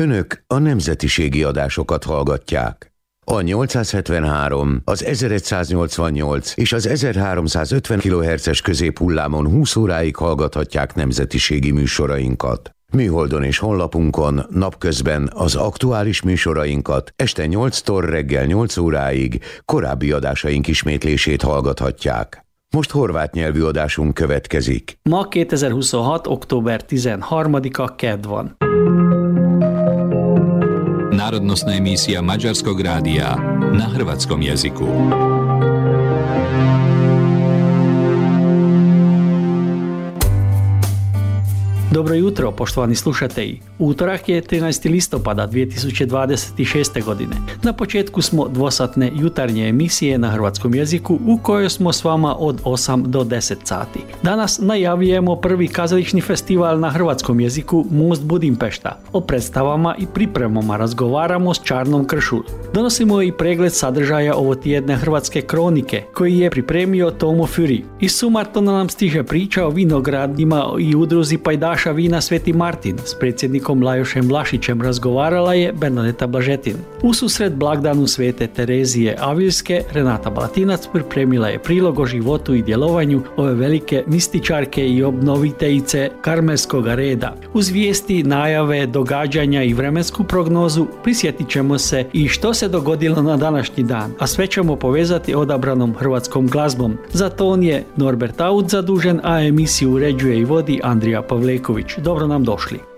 Önök a nemzetiségi adásokat hallgatják. A 873, az 1188 és az 1350 kHz-es középhullámon 20 óráig hallgathatják nemzetiségi műsorainkat. Műholdon és honlapunkon napközben az aktuális műsorainkat, este 8-tól reggel 8 óráig korábbi adásaink ismétlését hallgathatják. Most horvát nyelvű adásunk következik. Ma 2026. október 13-a kedd van. Národnostná emisija Mađarskog radija na hrvatskom jeziku. Dobro jutro, poštovani slušatelji. Utorak je 13. listopada 2026. godine. Na početku smo dvosatne jutarnje emisije na hrvatskom jeziku u kojoj smo s vama od 8 do 10 sati. Danas najavljujemo prvi kazališni festival na hrvatskom jeziku Most Budimpešta. O predstavama i pripremama razgovaramo s Čarnom Kršul. Donosimo i pregled sadržaja ovotjedne hrvatske kronike koji je pripremio Tomo Fury. Iz Sumartona nam stiže priča o vinogradnjima i udruzi pajdaša vina Sveti Martin. S predsjednikom Lajošem Vlašićem razgovarala je Bernadeta Blažetin. Ususret blagdanu Svete Terezije Avilske, Renata Balatinac pripremila je prilog o životu i djelovanju ove velike mističarke i obnoviteljice karmelskog reda. Uz vijesti, najave, događanja i vremensku prognozu prisjetit ćemo se i što se dogodilo na današnji dan, a sve ćemo povezati odabranom hrvatskom glazbom. Za ton je Norbert Aud zadužen, a emisiju uređuje i vodi Andrija Pavleković. Dobro nam došli.